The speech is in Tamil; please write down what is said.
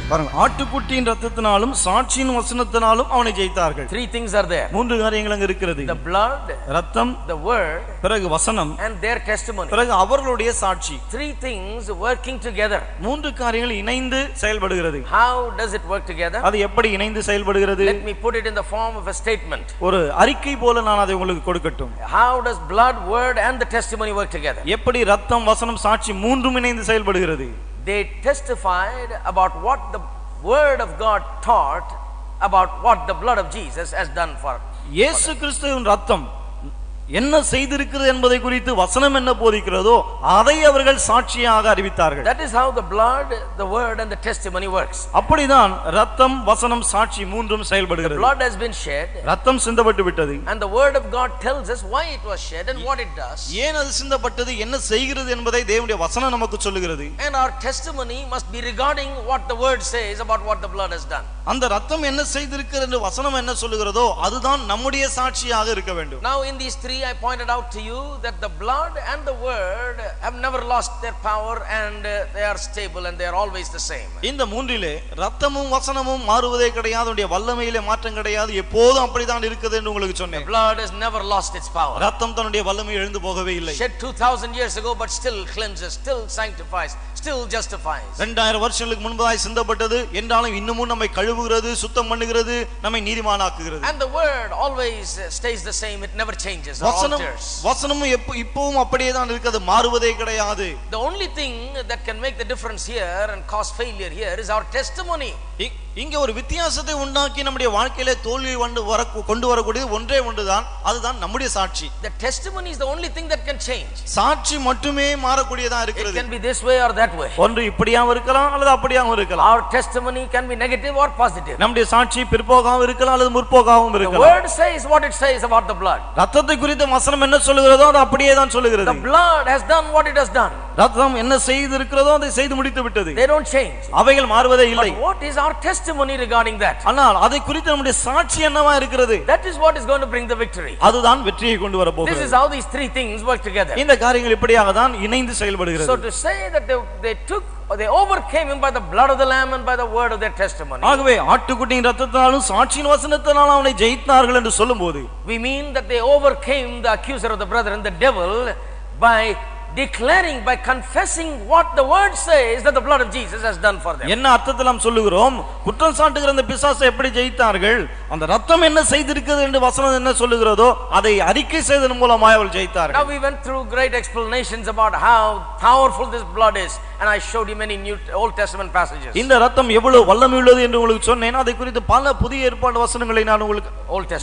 பாருங்க, ஆட்டுக்குட்டியின் இரத்தத்தினாலும் சாட்சியின் வசனத்தினாலும் அவனை ஜெயித்தார்கள். Three things are there. மூன்று காரியங்கள் அங்க இருக்கிறது. The blood, இரத்தம், the word, பிறகு வசனம், and their testimony. பிறகு அவர்களுடைய சாட்சி. Three things working together. மூன்று காரியங்கள் இணைந்து செயல்படுகிறது. How does it work together? அது எப்படி இணைந்து செயல்படுகிறது? Let me put it in the form of a statement. ஒரு அறிக்கை போல நான் அதை உங்களுக்கு கொடுக்கட்டும். How does blood, word and the testimony work together? எப்படி இரத்தம், வசனம், சாட்சி மூன்றும் இணைந்து செயல்படுகிறது? They testified about what the word of God taught about what the blood of Jesus has done for. இயேசு கிறிஸ்துவின் இரத்தம் என்ன செய்திருக்கிறது என்பதை குறித்து வசனம் என்ன போதிக்கிறதோ அதை அவர்கள் சாட்சியாக அறிவித்தார்கள். That is how the blood, the word and the testimony works. அப்படிதான் இரத்தம், வசனம், சாட்சி மூன்றும் செயல்படுகிறது. Blood has been shed, இரத்தம் சிந்தப்பட்டு விட்டது. and the word of God tells us why it was shed and what it does. ஏன் அது சிந்தப்பட்டது, என்ன செய்கிறது என்பதை தேவனுடைய வசனம் நமக்கு சொல்லுகிறது. And our testimony must be regarding what the word says about what the blood has done. அந்த இரத்தம் என்ன செய்திருக்கிறது என்று வசனம் என்ன சொல்லுகிறதோ அதுதான் நம்முடைய சாட்சியாக இருக்க வேண்டும். Now in these three I pointed out to you that the blood and the word have never lost their power and they are stable and they are always the same. இந்த மூன்றிலே இரத்தமும் வசனமும் மாறுவதே கிடையாது, அதனுடைய வல்லமையிலே மாற்றம் கிடையாது, எப்போதும் அப்படிதான் இருக்குது என்று உங்களுக்கு சொன்னேன். The blood has never lost its power. இரத்தம் தன்னுடைய வல்லமையை இழந்து போகவே இல்லை. Shed 2000 years ago but still cleanses, still sanctifies, still justifies. 2000 வருஷங்களுக்கு முன்பதாய் சிந்தப்பட்டது என்றாலும் இன்னமும் நம்மை கழுவுகிறது, சுத்தம் பண்ணுகிறது, நம்மை நீதிமானாக்குகிறது. And the word always stays the same, it never changes or alters. வசனமும் இப்பவும் அப்படியே தான் இருக்குது, மாறுவதே கிடையாது. The only thing that can make the difference here and cause failure here is our testimony. இங்க ஒரு வித்தியாசத்தை உண்டாக்கி நம்முடைய வாழ்க்கையிலே தோல்வி கொண்டு வரக்கூடிய ஒன்றே ஒன்றுதான், அதுதான் நம்முடைய சாட்சி. The testimony is the only thing that can change. சாட்சி மட்டுமே மாறக்கூடியதா It இருக்கிறது. can be this way or that way. ஒன்று இப்படியாவும் இருக்கலாம் அல்லது அப்படியாவும் இருக்கலாம். Our testimony can be negative or positive. நம்முடைய சாட்சி பிற்போக்காகவும் இருக்கலாம் அல்லது முற்போக்காகவும் The இருக்கலாம். word says what it says about the blood. ரத்தத்தை குறித்து வசனம் என்ன சொல்லுகிறதோ அது அப்படியே தான் சொல்லுகிறது. The blood has done what it has done. ரத்தம் என்ன செய்திருக்கிறதோ அதை செய்து முடித்து விட்டது. They don't change. அவைகள் மாறுவதே இல்லை. But what is our testimony regarding that? ஆனால் அதை குறித்து நம்முடைய சாட்சி என்னவா இருக்கிறது? That is what is going to bring the victory. அதுதான் வெற்றியை கொண்டு வர This போகிறது. is how these three things work together. இந்த காரியங்கள் இப்படியாக தான் இணைந்து செயல்படுகிறது. So to say that they overcame him by the blood of the lamb and by the word of their testimony. ஆகவே ஆட்டுக்குட்டியின் இரத்தத்தினாலும் சாட்சியின் வசனத்தினாலும் அவனை ஜெயித்தார்கள் என்று சொல்லும்போது We mean that they overcame the accuser of the brethren, the devil, by declaring, by confessing what the word says that the blood of Jesus has done for them. என்ன அர்த்தத்தில் நாம் சொல்லுகிறோம்? குற்றம் சாட்டுகிற அந்த பிசாசை எப்படி ஜெயித்தார்கள்? அந்த ரத்தம் என்ன செய்திருக்கிறது என்று வசனம் என்ன சொல்லுகிறதோ அதை அறிக்கை செய்ததன் மூலமாய் அவர்கள் ஜெயித்தார்கள். Now we went through great explanations about how powerful this blood is, and I showed you many new Old Testament passages. இந்த ரத்தம் எவ்வளவு வல்லமை உள்ளது என்று உங்களுக்கு சொன்னேன். அதை குறித்து பல புதிய ஏற்பாடு வசனங்களை நான் உங்களுக்கு Old Testament